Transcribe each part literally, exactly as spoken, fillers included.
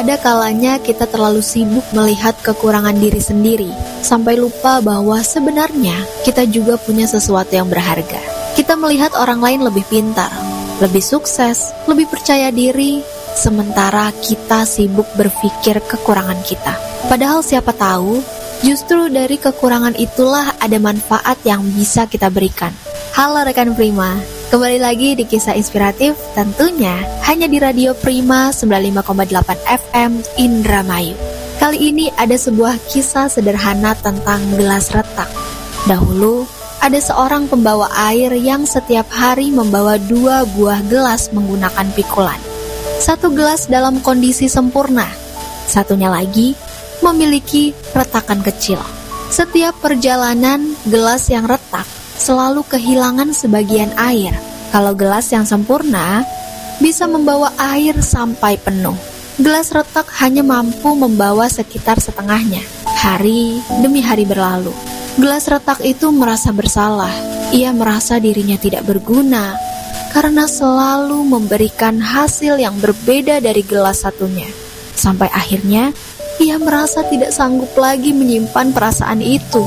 Ada kalanya kita terlalu sibuk melihat kekurangan diri sendiri, sampai lupa bahwa sebenarnya kita juga punya sesuatu yang berharga. Kita melihat orang lain lebih pintar, lebih sukses, lebih percaya diri, sementara kita sibuk berpikir kekurangan kita. Padahal siapa tahu, justru dari kekurangan itulah ada manfaat yang bisa kita berikan. Halo rekan Prima, kembali lagi di Kisah Inspiratif, tentunya hanya di Radio Prima sembilan puluh lima koma delapan F M Indramayu. Kali ini ada sebuah kisah sederhana tentang gelas retak. Dahulu, ada seorang pembawa air yang setiap hari membawa dua buah gelas menggunakan pikulan. Satu gelas dalam kondisi sempurna, satunya lagi memiliki retakan kecil. Setiap perjalanan, gelas yang retak selalu kehilangan sebagian air. Kalau gelas yang sempurna bisa membawa air sampai penuh. Gelas retak hanya mampu membawa sekitar setengahnya. Hari demi hari berlalu. Gelas retak itu merasa bersalah. Ia merasa dirinya tidak berguna karena selalu memberikan hasil yang berbeda dari gelas satunya. Sampai akhirnya ia merasa tidak sanggup lagi menyimpan perasaan itu.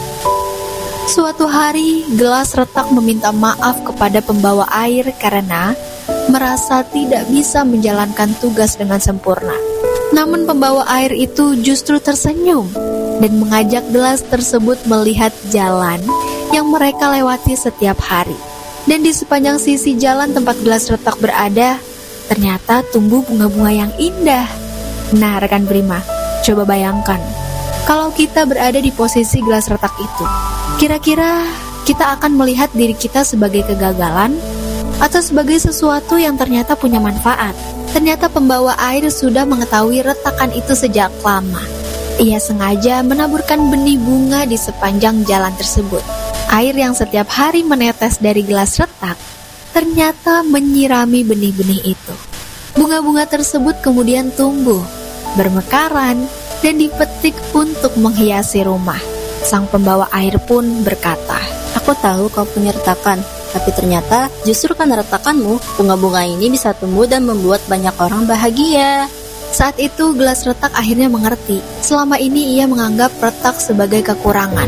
Suatu hari, gelas retak meminta maaf kepada pembawa air karena merasa tidak bisa menjalankan tugas dengan sempurna. Namun pembawa air itu justru tersenyum dan mengajak gelas tersebut melihat jalan yang mereka lewati setiap hari. Dan di sepanjang sisi jalan tempat gelas retak berada, ternyata tumbuh bunga-bunga yang indah. Nah, rekan Prima, coba bayangkan, kalau kita berada di posisi gelas retak itu, kira-kira kita akan melihat diri kita sebagai kegagalan atau sebagai sesuatu yang ternyata punya manfaat. Ternyata pembawa air sudah mengetahui retakan itu sejak lama. Ia sengaja menaburkan benih bunga di sepanjang jalan tersebut. Air yang setiap hari menetes dari gelas retak ternyata menyirami benih-benih itu. Bunga-bunga tersebut kemudian tumbuh, bermekaran, dan dipetik untuk menghiasi rumah. Sang pembawa air pun berkata, "Aku tahu kau punya retakan, tapi ternyata justru karena retakanmu, bunga-bunga ini bisa tumbuh dan membuat banyak orang bahagia." Saat itu gelas retak akhirnya mengerti. Selama ini ia menganggap retak sebagai kekurangan.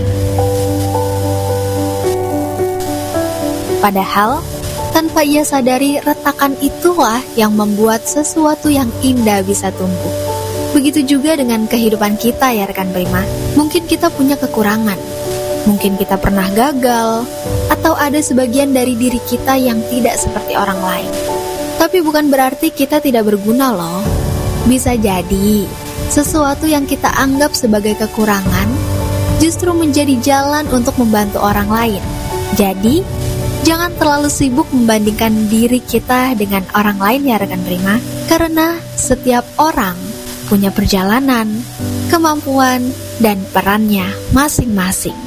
Padahal, tanpa ia sadari, retakan itulah yang membuat sesuatu yang indah bisa tumbuh. Begitu juga dengan kehidupan kita ya rekan Prima. Mungkin kita punya kekurangan, mungkin kita pernah gagal, atau ada sebagian dari diri kita yang tidak seperti orang lain. Tapi bukan berarti kita tidak berguna loh. Bisa jadi, sesuatu yang kita anggap sebagai kekurangan justru menjadi jalan untuk membantu orang lain. Jadi, jangan terlalu sibuk membandingkan diri kita dengan orang lain ya rekan Prima. Karena setiap orang punya perjalanan, kemampuan, dan perannya masing-masing.